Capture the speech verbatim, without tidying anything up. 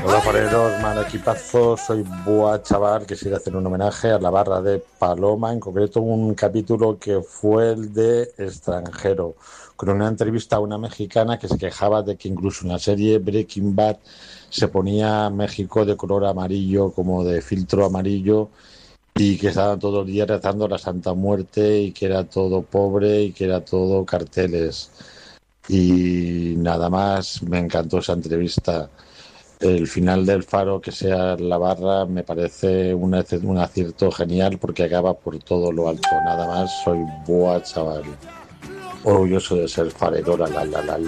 Hola fareros, man, equipazo, soy Boa Chaval, que quiere hacer un homenaje a la barra de Paloma, en concreto un capítulo que fue el de Extranjero, con una entrevista a una mexicana que se quejaba de que incluso en la serie Breaking Bad se ponía México de color amarillo, como de filtro amarillo, y que estaban todos los días rezando la Santa Muerte y que era todo pobre y que era todo carteles. Y nada más, me encantó esa entrevista. El final del Faro, que sea la barra, me parece un, ace- un acierto genial porque acaba por todo lo alto. Nada más, soy Boa Chaval. Orgulloso de ser farero, la la la la.